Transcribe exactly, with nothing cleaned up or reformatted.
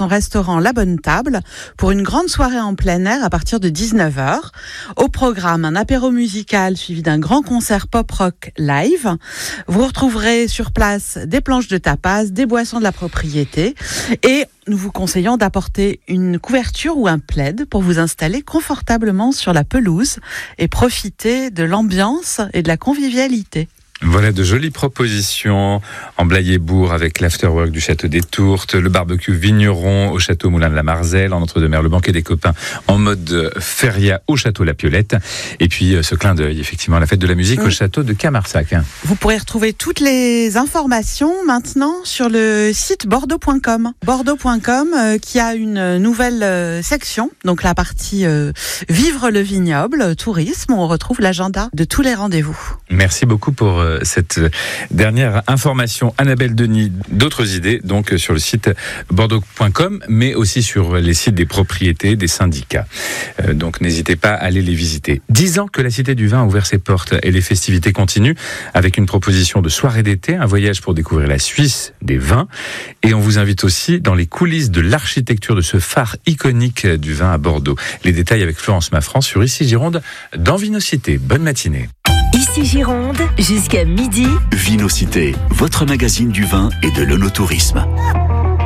son restaurant La Bonne Table pour une grande soirée en plein air à partir de dix-neuf heures. Au programme, un apéro musical suivi d'un grand concert pop-rock live. Vous retrouverez sur place des planches de tapas, des boissons de la propriété et nous vous conseillons d'apporter une couverture ou un plaid pour vous installer confortablement sur la pelouse et profiter de l'ambiance et de la convivialité. Voilà de jolies propositions en Blayais-Bourg avec l'afterwork du Château des Tourtes, le barbecue vigneron au Château Moulin de la Marzelle, en Entre-deux-Mers, le banquet des copains en mode feria au Château La Piolette. Et puis ce clin d'œil, effectivement, à la fête de la musique oui. au Château de Camarsac. Vous pourrez retrouver toutes les informations maintenant sur le site bordeaux point com. bordeaux point com euh, qui a une nouvelle euh, section, donc la partie euh, Vivre le vignoble, tourisme, où on retrouve l'agenda de tous les rendez-vous. Merci beaucoup pour euh, cette dernière information. Annabelle Denis, d'autres idées donc sur le site bordeaux point com, mais aussi sur les sites des propriétés, des syndicats. Euh, donc n'hésitez pas à aller les visiter. Dix ans que la Cité du Vin a ouvert ses portes et les festivités continuent avec une proposition de soirée d'été, un voyage pour découvrir la Suisse des vins. Et on vous invite aussi dans les coulisses de l'architecture de ce phare iconique du vin à Bordeaux. Les détails avec Florence Maffran sur Ici Gironde dans Vinocité. Bonne matinée. Ici Gironde, jusqu'à midi. Vinocité, votre magazine du vin et de l'œnotourisme.